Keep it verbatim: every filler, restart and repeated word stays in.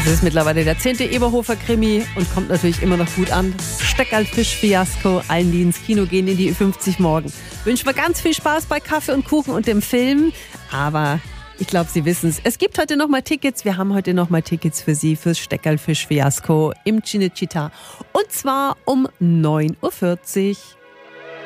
Das ist mittlerweile der zehnte Eberhofer-Krimi und kommt natürlich immer noch gut an. Steckerl-Fisch-Fiasko, allen, die ins Kino gehen, in die Ü fünfzig morgen. Wünschen wir ganz viel Spaß bei Kaffee und Kuchen und dem Film. Aber ich glaube, Sie wissen es. Es gibt heute nochmal Tickets. Wir haben heute nochmal Tickets für Sie fürs Steckerl-Fisch-Fiasko im Cinecittà. Und zwar um neun Uhr vierzig.